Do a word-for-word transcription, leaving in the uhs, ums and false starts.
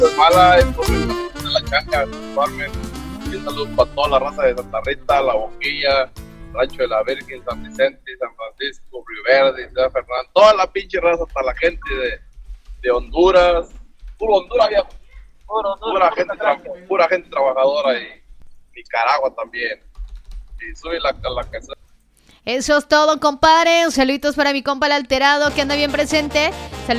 Mala, esto de la changa, Farmen. Un saludo para toda la raza de Santa Rita, La Boquilla, Rancho de la Virgen, San Vicente, San Francisco, Río Verde, Ciudad Fernando, toda la pinche raza, hasta la gente de, de Honduras, puro Honduras, viejo. Puro Honduras, pura, gente tra- pura gente trabajadora y Nicaragua también. Y soy la, la que soy. Eso es todo, compadre. Saluditos para mi compa el alterado que anda bien presente. Saludos